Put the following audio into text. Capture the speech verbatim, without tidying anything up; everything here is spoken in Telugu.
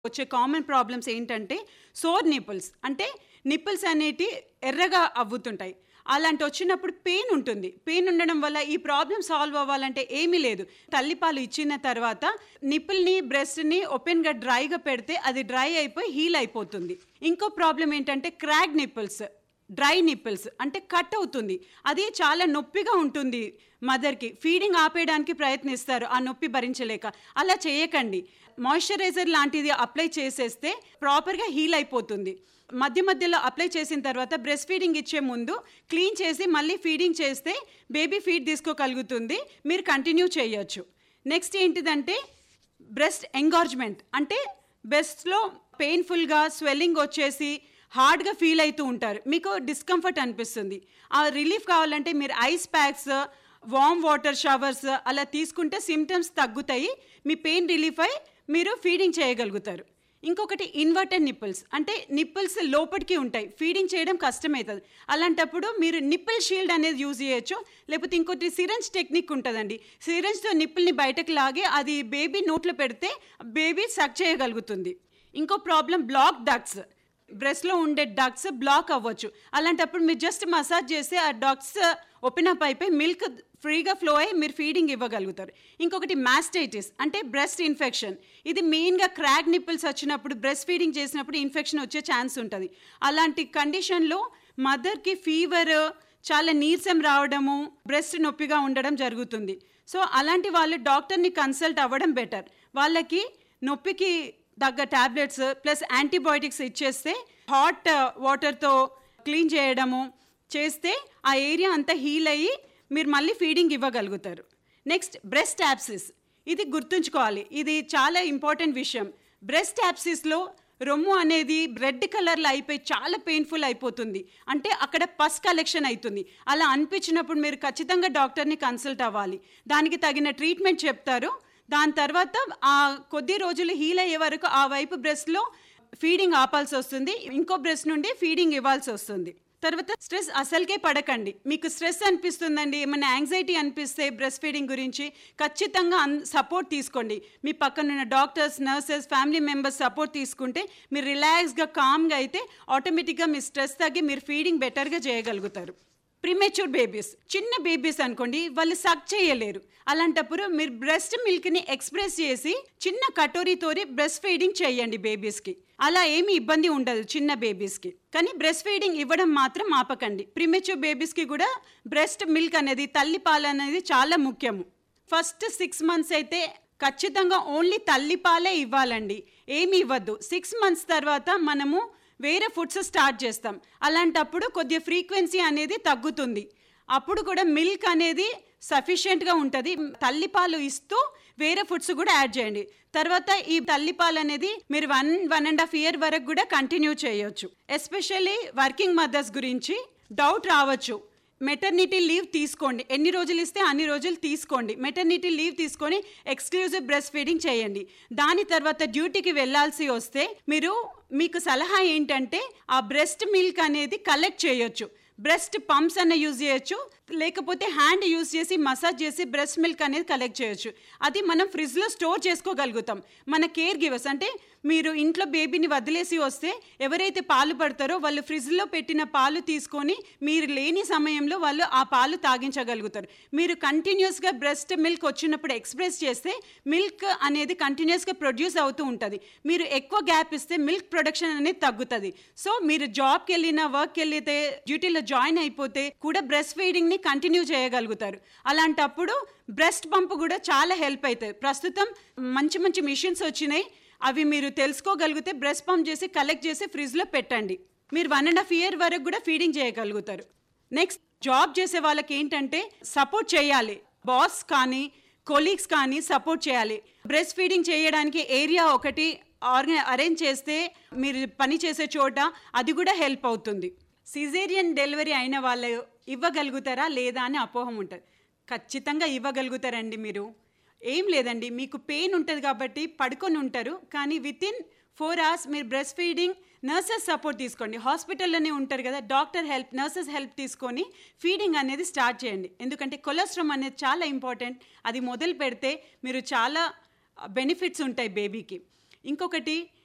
వచ్చే కామన్ ప్రాబ్లమ్స్ ఏంటంటే సోర్ నిప్పుల్స్, అంటే నిప్పుల్స్ అనేటి ఎర్రగా అవ్వుతుంటాయి. అలాంటి వచ్చినప్పుడు పెయిన్ ఉంటుంది. పెయిన్ ఉండడం వల్ల ఈ ప్రాబ్లమ్ సాల్వ్ అవ్వాలంటే ఏమీ లేదు. తల్లిపాలు ఇచ్చిన తర్వాత నిప్పుల్ని బ్రెస్ట్ని ఓపెన్గా డ్రైగా పెడితే అది డ్రై అయిపోయి హీల్ అయిపోతుంది. ఇంకో ప్రాబ్లం ఏంటంటే క్రాక్ నిప్పుల్స్, డ్రై నిప్పుల్స్ అంటే కట్ అవుతుంది. అది చాలా నొప్పిగా ఉంటుంది. మదర్కి ఫీడింగ్ ఆపేయడానికి ప్రయత్నిస్తారు ఆ నొప్పి భరించలేక. అలా చేయకండి. మాయిశ్చరైజర్ లాంటిది అప్లై చేసేస్తే ప్రాపర్గా హీల్ అయిపోతుంది. మధ్య మధ్యలో అప్లై చేసిన తర్వాత బ్రెస్ట్ ఫీడింగ్ ఇచ్చే ముందు క్లీన్ చేసి మళ్ళీ ఫీడింగ్ చేస్తే బేబీ ఫీడ్ తీసుకోగలుగుతుంది. మీరు కంటిన్యూ చేయొచ్చు. నెక్స్ట్ ఏంటిదంటే బ్రెస్ట్ ఎంగార్జ్మెంట్, అంటే బ్రెస్ట్లో పెయిన్ఫుల్గా స్వెల్లింగ్ వచ్చేసి హార్డ్గా ఫీల్ అవుతూ ఉంటారు. మీకు డిస్కంఫర్ట్ అనిపిస్తుంది. ఆ రిలీఫ్ కావాలంటే మీరు ice packs, warm water showers అలా తీసుకుంటే సిమ్టమ్స్ తగ్గుతాయి. మీ పెయిన్ రిలీఫ్ అయి మీరు ఫీడింగ్ చేయగలుగుతారు. ఇంకొకటి ఇన్వర్టెడ్ నిప్పుల్స్, అంటే నిప్పుల్స్ లోపలికి ఉంటాయి, ఫీడింగ్ చేయడం కష్టమవుతుంది. అలాంటప్పుడు మీరు నిప్పుల్ షీల్డ్ అనేది యూజ్ చేయొచ్చు. లేకపోతే ఇంకోటి సిరంజ్ టెక్నిక్ ఉంటుందండి. సిరంజ్తో నిప్పుల్ని బయటకు లాగి అది బేబీ నోట్లో పెడితే బేబీ సక్ చేయగలుగుతుంది. ఇంకో ప్రాబ్లం బ్లాక్ డక్ట్స్, బ్రెస్ట్లో ఉండే డక్ట్స్ బ్లాక్ అవ్వచ్చు. అలాంటప్పుడు మీరు జస్ట్ మసాజ్ చేస్తే ఆ డక్ట్స్ ఓపెన్ అప్ అయిపోయి మిల్క్ ఫ్రీగా ఫ్లో అయ్యి మీరు ఫీడింగ్ ఇవ్వగలుగుతారు. ఇంకొకటి మాస్టైటిస్, అంటే బ్రెస్ట్ ఇన్ఫెక్షన్. ఇది మెయిన్గా క్రాక్ నిప్పుల్స్ వచ్చినప్పుడు బ్రెస్ట్ ఫీడింగ్ చేసినప్పుడు ఇన్ఫెక్షన్ వచ్చే ఛాన్స్ ఉంటుంది. అలాంటి కండిషన్లో మదర్కి ఫీవర్, చాలా నీరసం రావడము, బ్రెస్ట్ నొప్పిగా ఉండడం జరుగుతుంది. సో అలాంటి వాళ్ళు డాక్టర్ని కన్సల్ట్ అవ్వడం బెటర్. వాళ్ళకి నొప్పికి తగ్గ టాబ్లెట్స్ ప్లస్ యాంటీబయాటిక్స్ ఇచ్చేస్తే హాట్ వాటర్తో క్లీన్ చేయడము చేస్తే ఆ ఏరియా అంతా హీల్ అయ్యి మీరు మళ్ళీ ఫీడింగ్ ఇవ్వగలుగుతారు. నెక్స్ట్ బ్రెస్ట్ యాప్సిస్, ఇది గుర్తుంచుకోవాలి. ఇది చాలా ఇంపార్టెంట్ విషయం. బ్రెస్ట్ యాప్సిస్లో రొమ్ము అనేది రెడ్ కలర్లో అయిపోయి చాలా పెయిన్ఫుల్ అయిపోతుంది. అంటే అక్కడ పస్ కలెక్షన్ అవుతుంది. అలా అనిపించినప్పుడు మీరు ఖచ్చితంగా డాక్టర్ని కన్సల్ట్ అవ్వాలి. దానికి తగిన ట్రీట్మెంట్ చెప్తారు. దాని తర్వాత ఆ కొద్ది రోజులు హీల్ అయ్యే వరకు ఆ వైపు బ్రెస్ట్లో ఫీడింగ్ ఆపాల్సి వస్తుంది, ఇంకో బ్రెస్ట్ నుండి ఫీడింగ్ ఇవ్వాల్సి వస్తుంది. తర్వాత స్ట్రెస్ అసలుకే పడకండి. మీకు స్ట్రెస్ అనిపిస్తుందండి, ఏమైనా యాంగ్జైటీ అనిపిస్తే బ్రెస్ట్ ఫీడింగ్ గురించి ఖచ్చితంగా సపోర్ట్ తీసుకోండి. మీ పక్కనున్న doctors, nurses, family members support తీసుకుంటే మీరు రిలాక్స్గా కామ్గా అయితే ఆటోమేటిక్గా మీ స్ట్రెస్ తగ్గి మీరు ఫీడింగ్ బెటర్గా చేయగలుగుతారు. ప్రీమెచ్యూర్ బేబీస్, చిన్న బేబీస్ అనుకోండి, వాళ్ళు సక్ చేయలేరు. అలాంటప్పుడు మీరు బ్రెస్ట్ మిల్క్ని ఎక్స్ప్రెస్ చేసి చిన్న కటోరీతోని బ్రెస్ట్ ఫీడింగ్ చేయండి బేబీస్కి. అలా ఏమీ ఇబ్బంది ఉండదు చిన్న బేబీస్కి. కానీ బ్రెస్ట్ ఫీడింగ్ ఇవ్వడం మాత్రం ఆపకండి. ప్రీమెచ్యూర్ బేబీస్కి కూడా బ్రెస్ట్ మిల్క్ అనేది, తల్లిపాలు అనేది చాలా ముఖ్యము. ఫస్ట్ సిక్స్ మంత్స్ అయితే ఖచ్చితంగా ఓన్లీ తల్లిపాలే ఇవ్వాలండి, ఏమి ఇవ్వద్దు. సిక్స్ మంత్స్ తర్వాత మనము వేరే ఫుడ్స్ స్టార్ట్ చేస్తాం. అలాంటప్పుడు కొద్దిగా ఫ్రీక్వెన్సీ అనేది తగ్గుతుంది. అప్పుడు కూడా మిల్క్ అనేది సఫిషియెంట్గా ఉంటుంది. తల్లిపాలు ఇస్తూ వేరే ఫుడ్స్ కూడా యాడ్ చేయండి. తర్వాత ఈ తల్లిపాలు అనేది మీరు one one and half year వరకు కూడా కంటిన్యూ చేయొచ్చు. ఎస్పెషల్లీ వర్కింగ్ మదర్స్ గురించి డౌట్ రావచ్చు. మెటర్నిటీ లీవ్ తీసుకోండి, ఎన్ని రోజులు ఇస్తే అన్ని రోజులు తీసుకోండి. మెటర్నిటీ లీవ్ తీసుకొని ఎక్స్క్లూజివ్ బ్రెస్ట్ ఫీడింగ్ చేయండి. దాని తర్వాత డ్యూటీకి వెళ్ళాల్సి వస్తే మీరు, మీకు సలహా ఏంటంటే ఆ బ్రెస్ట్ మిల్క్ అనేది కలెక్ట్ చేయొచ్చు. బ్రెస్ట్ పంప్స్ అన్న యూజ్ చేయొచ్చు, లేకపోతే హ్యాండ్ యూజ్ చేసి మసాజ్ చేసి బ్రెస్ట్ మిల్క్ అనేది కలెక్ట్ చేయొచ్చు. అది మనం ఫ్రిడ్జ్లో స్టోర్ చేసుకోగలుగుతాం. మన కేర్ గివర్స్, అంటే మీరు ఇంట్లో బేబీని వదిలేసి వస్తే ఎవరైతే పాలు పడతారో వాళ్ళు ఫ్రిడ్జ్లో పెట్టిన పాలు తీసుకొని మీరు లేని సమయంలో వాళ్ళు ఆ పాలు తాగించగలుగుతారు. మీరు కంటిన్యూస్గా బ్రెస్ట్ మిల్క్ వచ్చినప్పుడు ఎక్స్ప్రెస్ చేస్తే మిల్క్ అనేది కంటిన్యూస్గా ప్రొడ్యూస్ అవుతూ ఉంటుంది. మీరు ఎక్కువ గ్యాప్ ఇస్తే మిల్క్ ప్రొడక్షన్ అనేది తగ్గుతుంది. సో మీరు జాబ్కి వెళ్ళినా, వర్క్కి వెళ్ళితే, డ్యూటీలో జాయిన్ అయిపోతే కూడా బ్రెస్ట్ ఫీడింగ్ని కంటిన్యూ చేయగలుగుతారు. అలాంటప్పుడు బ్రెస్ట్ పంప్ కూడా చాలా హెల్ప్ అవుతుంది. ప్రస్తుతం మంచి మంచి మిషన్స్ వచ్చినాయి, అవి మీరు తెలుసుకోగలిగితే బ్రెస్ట్ పంప్ చేసి కలెక్ట్ చేసి ఫ్రిడ్జ్లో పెట్టండి. మీరు వన్ అండ్ హాఫ్ ఇయర్ వరకు కూడా ఫీడింగ్ చేయగలుగుతారు. నెక్స్ట్ జాబ్ చేసే వాళ్ళకి ఏంటంటే సపోర్ట్ చేయాలి. బాస్ కానీ కొలీగ్స్ కానీ సపోర్ట్ చేయాలి. బ్రెస్ట్ ఫీడింగ్ చేయడానికి ఏరియా ఒకటి ఆర్గనై అరేంజ్ చేస్తే మీరు పని చేసే చోట అది కూడా హెల్ప్ అవుతుంది. సిజేరియన్ డెలివరీ అయిన వాళ్ళు ఇవ్వగలుగుతారా లేదా అని అపోహం ఉంటుంది. ఖచ్చితంగా ఇవ్వగలుగుతారండి. మీరు ఏం లేదండి, మీకు పెయిన్ ఉంటుంది కాబట్టి పడుకొని ఉంటారు, కానీ విత్ ఇన్ ఫోర్ అవర్స్ మీరు బ్రెస్ట్ ఫీడింగ్ నర్సెస్ సపోర్ట్ తీసుకోండి. హాస్పిటల్లోనే ఉంటారు కదా, డాక్టర్ హెల్ప్, నర్సెస్ హెల్ప్ తీసుకొని ఫీడింగ్ అనేది స్టార్ట్ చేయండి. ఎందుకంటే కొలెస్ట్రాల్ అనేది చాలా ఇంపార్టెంట్. అది మొదలు పెడితే మీరు చాలా బెనిఫిట్స్ ఉంటాయి బేబీకి. ఇంకొకటి